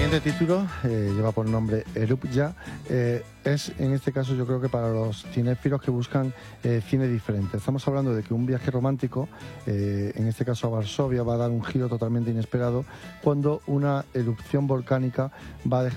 siguiente título lleva por nombre Erupja. Es, en este caso, yo creo que para los cinéfilos que buscan cine diferente. Estamos hablando de que un viaje romántico, en este caso a Varsovia, va a dar un giro totalmente inesperado cuando una erupción volcánica va a dejar